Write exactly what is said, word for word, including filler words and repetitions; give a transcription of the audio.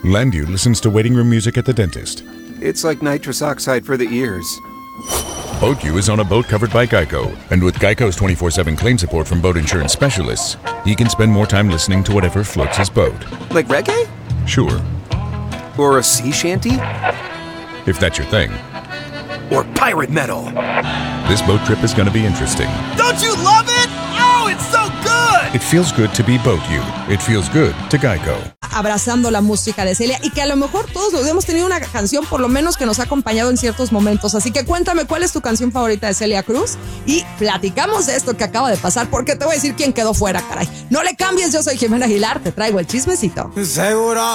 Landu listens to waiting room music at the dentist. It's like nitrous oxide for the ears. BoatU is on a boat covered by Geico, and with Geico's twenty-four seven claim support from boat insurance specialists, he can spend more time listening to whatever floats his boat. Like reggae? Sure, Or a sea shanty? if that's your thing. Or pirate metal? This boat trip is going to be interesting. Don't you love it? Oh, it's so good! It feels good to be BoatU. It feels good to Geico. Abrazando la música de Celia y que a lo mejor todos hemos tenido una canción por lo menos que nos ha acompañado en ciertos momentos. Así que cuéntame cuál es tu canción favorita de Celia Cruz y platicamos de esto que acaba de pasar porque te voy a decir quién quedó fuera, caray. No le cambies, yo soy Jimena Aguilar, te traigo el chismecito. Seguro.